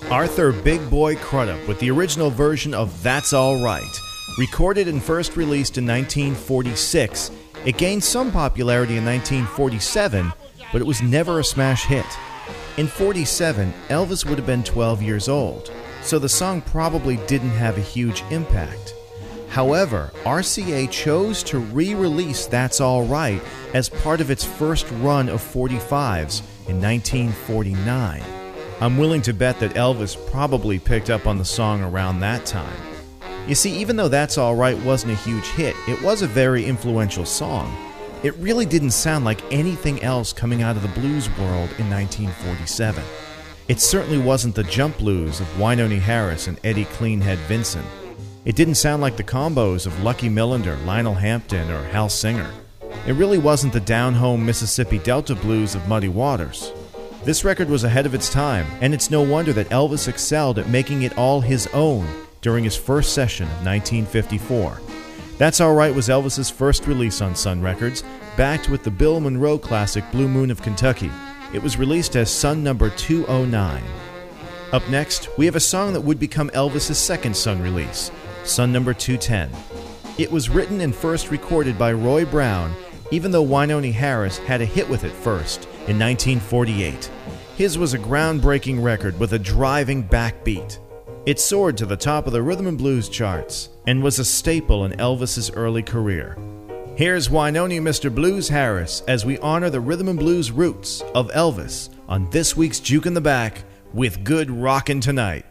Arthur Big Boy Crudup with the original version of That's All Right. Recorded and first released in 1946, it gained some popularity in 1947, but it was never a smash hit. In 47, Elvis would have been 12 years old, so the song probably didn't have a huge impact. However, RCA chose to re-release That's All Right as part of its first run of 45s in 1949. I'm willing to bet that Elvis probably picked up on the song around that time. You see, even though That's All Right wasn't a huge hit, it was a very influential song. It really didn't sound like anything else coming out of the blues world in 1947. It certainly wasn't the jump blues of Wynonie Harris and Eddie Cleanhead Vinson. It didn't sound like the combos of Lucky Millinder, Lionel Hampton, or Hal Singer. It really wasn't the down-home Mississippi Delta blues of Muddy Waters. This record was ahead of its time, and it's no wonder that Elvis excelled at making it all his own during his first session of 1954. That's All Right was Elvis's first release on Sun Records, backed with the Bill Monroe classic Blue Moon of Kentucky. It was released as Sun number 209. Up next, we have a song that would become Elvis's second Sun release, Sun number 210. It was written and first recorded by Roy Brown, even though Wynonie Harris had a hit with it first in 1948. His was a groundbreaking record with a driving backbeat. It soared to the top of the rhythm and blues charts and was a staple in Elvis's early career. Here's Wynonie Mr. Blues Harris as we honor the rhythm and blues roots of Elvis on this week's Juke in the Back with Good Rockin' Tonight.